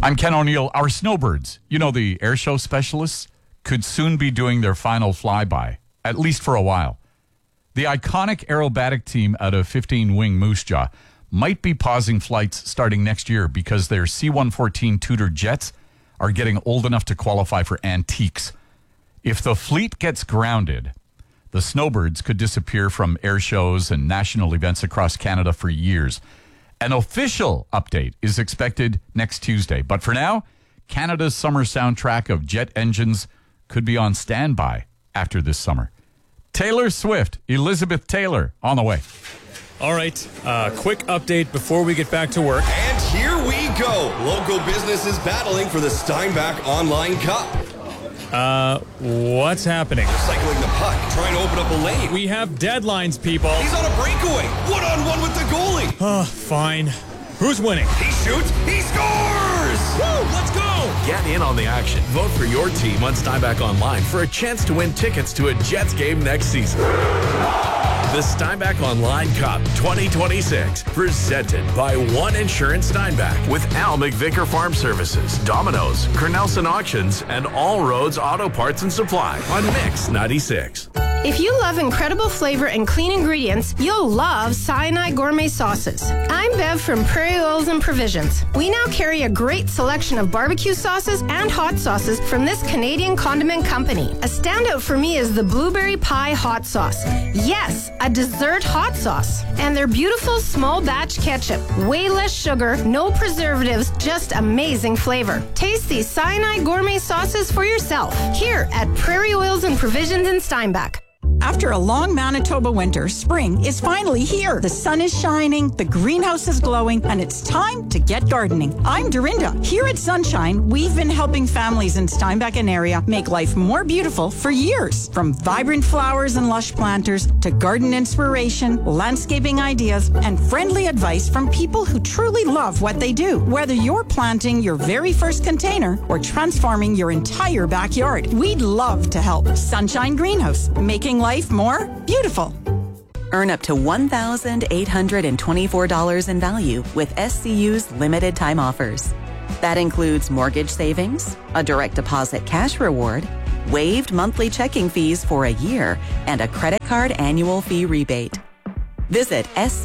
I'm Ken O'Neill. Our snowbirds, the air show specialists, could soon be doing their final flyby, at least for a while. The iconic aerobatic team out of 15-wing Moose Jaw might be pausing flights starting next year because their C-114 Tudor jets are getting old enough to qualify for antiques. If the fleet gets grounded, the snowbirds could disappear from air shows and national events across Canada for years. An official update is expected next Tuesday. But for now, Canada's summer soundtrack of jet engines could be on standby after this summer. Taylor Swift, Elizabeth Taylor, on the way. All right, quick update before we get back to work. And here we go. Local businesses battling for the Steinbach Online Cup. What's happening? They're cycling the puck, trying to open up a lane. We have deadlines, people. He's on a breakaway. One-on-one with the goalie. Oh, fine. Who's winning? He shoots. He scores! Woo, let's go! Get in on the action. Vote for your team on Steinbach Online for a chance to win tickets to a Jets game next season. The Steinbach Online Cup 2026, presented by One Insurance Steinbach with Al McVicker Farm Services, Domino's, Cornelson Auctions, and All Roads Auto Parts and Supply on Mix 96. If you love incredible flavor and clean ingredients, you'll love Sinai Gourmet Sauces. I'm Bev from Prairie Oils and Provisions. We now carry a great selection of barbecue sauces and hot sauces from this Canadian condiment company. A standout for me is the Blueberry Pie Hot Sauce. Yes, a dessert hot sauce. And their beautiful small batch ketchup. Way less sugar, no preservatives, just amazing flavor. Taste these Sinai Gourmet Sauces for yourself here at Prairie Oils and Provisions in Steinbach. After a long Manitoba winter, spring is finally here. The sun is shining, the greenhouse is glowing, and it's time to get gardening. I'm Dorinda. Here at Sunshine, we've been helping families in Steinbach and area make life more beautiful for years. From vibrant flowers and lush planters to garden inspiration, landscaping ideas, and friendly advice from people who truly love what they do. Whether you're planting your very first container or transforming your entire backyard, we'd love to help. Sunshine Greenhouse, making life more beautiful. Earn up to $1,824 in value with SCU's limited time offers. That includes mortgage savings, a direct deposit cash reward, waived monthly checking fees for a year, and a credit card annual fee rebate. Visit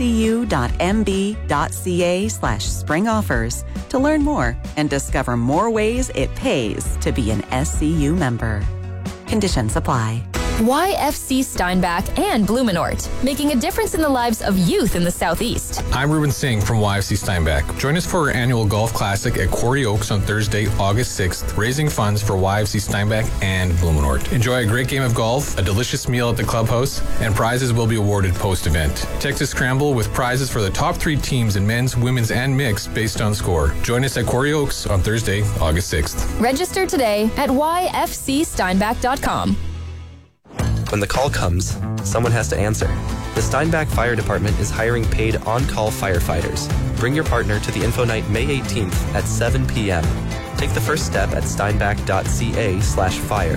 scu.mb.ca/spring offers to learn more and discover more ways it pays to be an SCU member. Conditions apply. YFC Steinbach and Blumenort, making a difference in the lives of youth in the Southeast. I'm Ruben Singh from YFC Steinbach. Join us for our annual golf classic at Quarry Oaks on Thursday, August 6th, raising funds for YFC Steinbach and Blumenort. Enjoy a great game of golf, a delicious meal at the clubhouse, and prizes will be awarded post-event. Texas Scramble with prizes for the top 3 teams in men's, women's, and mixed based on score. Join us at Quarry Oaks on Thursday, August 6th. Register today at yfcsteinbach.com. When the call comes, someone has to answer. The Steinbach Fire Department is hiring paid on-call firefighters. Bring your partner to the Info Night May 18th at 7 p.m. Take the first step at steinbach.ca/fire.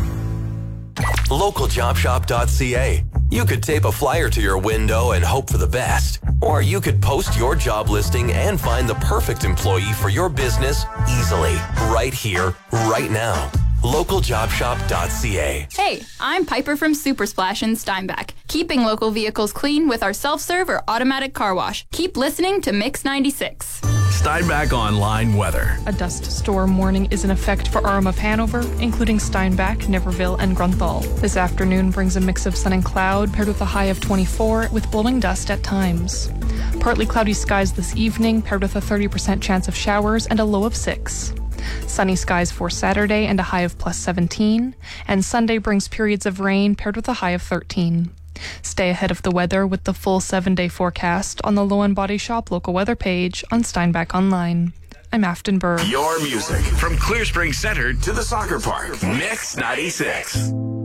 Localjobshop.ca. You could tape a flyer to your window and hope for the best. Or you could post your job listing and find the perfect employee for your business easily. Right here, right now. Localjobshop.ca. Hey, I'm Piper from Super Splash in Steinbach, keeping local vehicles clean with our self-serve or automatic car wash. Keep listening to Mix 96. Steinbach Online weather. A dust storm warning is in effect for Orem of Hanover, including Steinbach, Niverville, and Grunthal. This afternoon brings a mix of sun and cloud, paired with a high of 24, with blowing dust at times. Partly cloudy skies this evening, paired with a 30% chance of showers and a low of 6. Sunny skies for Saturday and a high of plus 17, and Sunday brings periods of rain paired with a high of 13. Stay ahead of the weather with the full 7-day forecast on the Low and Body Shop local weather page on Steinbach Online. I'm Afton Burr. Your music from Clear Spring Center to the soccer park. Mix 96.